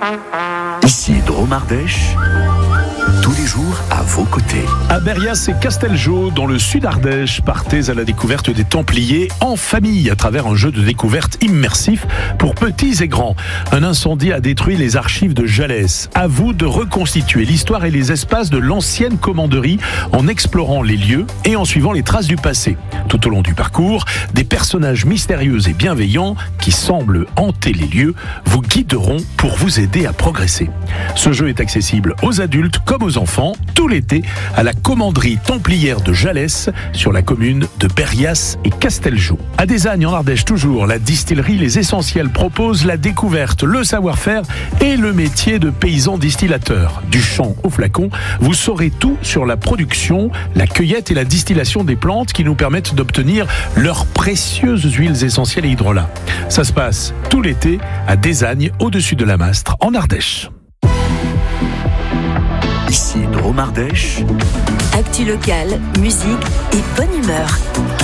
Ici Drôme Ardèche, tous les jours à vos côtés. À Berrias et Castelgeau, dans le sud Ardèche, partez à la découverte des Templiers en famille à travers un jeu de découverte immersif pour petits et grands. Un incendie a détruit les archives de Jalès. À vous de reconstituer l'histoire et les espaces de l'ancienne commanderie en explorant les lieux et en suivant les traces du passé. Tout au long du parcours, des personnages mystérieux et bienveillants qui semblent hanter les lieux vous guideront pour vous aider à progresser. Ce jeu est accessible aux adultes comme aux enfants tout l'été à la commanderie templière de Jalès sur la commune de Berrias et Castelgeau. À Désagne en Ardèche toujours, la distillerie Les Essentiels propose la découverte, le savoir-faire et le métier de paysan distillateur. Du champ au flacon, vous saurez tout sur la production, la cueillette et la distillation des plantes qui nous permettent d'obtenir leurs précieuses huiles essentielles et hydrolats. Ça se passe tout l'été à Désagne, au-dessus de la Mastre, en Ardèche. Ici Drôme Ardèche. Actu locale, musique et bonne humeur.